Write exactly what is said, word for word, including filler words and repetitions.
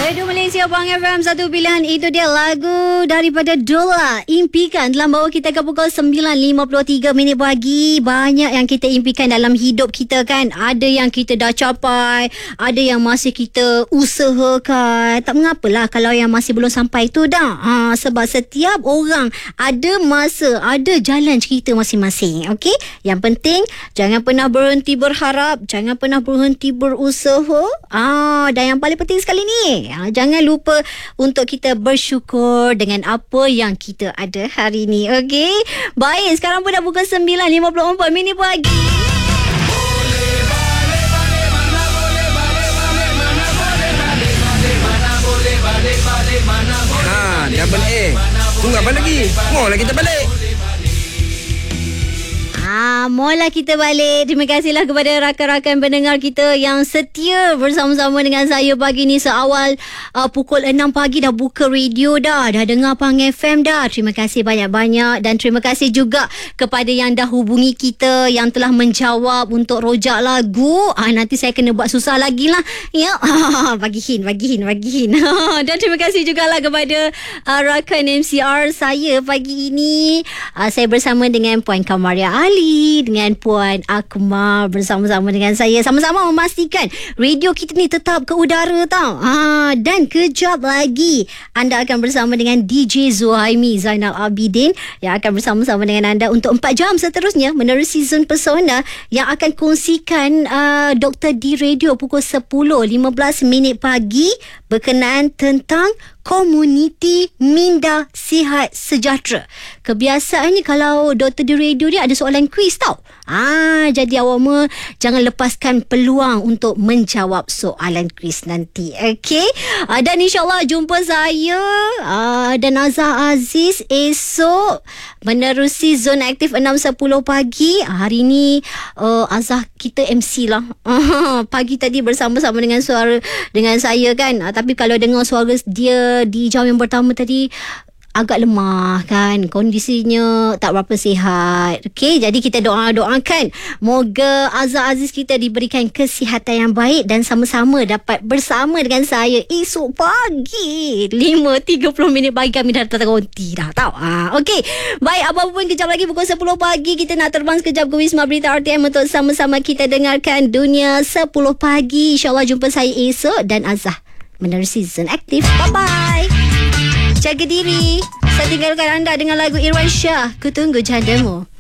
Radio Malaysia Pang F M satu pilihan. Itu dia lagu daripada Dola, Impikan, dalam bawa kita ke pukul sembilan lima puluh tiga minit pagi. Banyak yang kita impikan dalam hidup kita kan. Ada yang kita dah capai, ada yang masih kita usahakan. Tak mengapalah kalau yang masih belum sampai tu dah. Ha, sebab setiap orang ada masa, ada jalan cerita masing-masing. Okey? Yang penting jangan pernah berhenti berharap, jangan pernah berhenti berusaha. Ah, dan yang paling penting sekali ni, Ha, jangan lupa untuk kita bersyukur dengan apa yang kita ada hari ni. Okey? Baik, sekarang pun dah pukul sembilan lima puluh empat minit pagi. Ha, double A. Tunggu apa lagi? Mau lah kita balik. Ah, mula kita balik. Terima kasihlah kepada rakan-rakan pendengar kita yang setia bersama-sama dengan saya pagi ni. Seawal uh, pukul enam pagi dah buka radio dah. Dah dengar Pang F M dah. Terima kasih banyak-banyak. Dan terima kasih juga kepada yang dah hubungi kita, yang telah menjawab untuk rojak lagu. Ah, nanti saya kena buat susah lagi lah. Ya. Ah, bagi hin, bagi hin, bagi hin. Dan terima kasih jugalah kepada uh, rakan M C R saya pagi ini. Uh, saya bersama dengan Puan Kamaria Ali, dengan Puan Akmal bersama-sama dengan saya, sama-sama memastikan radio kita ni tetap ke udara tau. Ha, dan kejap lagi anda akan bersama dengan D J Zuhaimi Zainal Abidin yang akan bersama-sama dengan anda untuk empat jam seterusnya menerusi Zon Pesona yang akan kongsikan uh, Doktor D Radio pukul sepuluh lima belas minit pagi berkenaan tentang komuniti minda sihat sejahtera. Kebiasaannya kalau Doktor di radio dia ada soalan kuis tau. Ah, jadi awak semua jangan lepaskan peluang untuk menjawab soalan kuis nanti. Okey? Ah, dan insyaAllah jumpa saya ah, dan Azhar Aziz esok menerusi Zon Aktif enam sepuluh pagi. Hari ni uh, Azhar kita M C lah. Ah, pagi tadi bersama-sama dengan suara dengan saya kan. Ah, tapi kalau dengar suara dia di jam yang pertama tadi agak lemah kan, kondisinya tak berapa sihat. Okey, jadi kita doa-doakan moga Azhar Aziz kita diberikan kesihatan yang baik dan sama-sama dapat bersama dengan saya esok pagi lima tiga puluh minit pagi. Kami dah terkonti dah tau. Ha, okey, baik, apa pun kejap lagi pukul sepuluh pagi kita nak terbang sekejap ke Wisma Berita R T M untuk sama-sama kita dengarkan Dunia sepuluh pagi. InsyaAllah jumpa saya esok dan Azhar menerusi Zon Aktif. Bye-bye. Jaga diri. Saya tinggalkan anda dengan lagu Irwan Shah, Ku Tunggu Jandamu.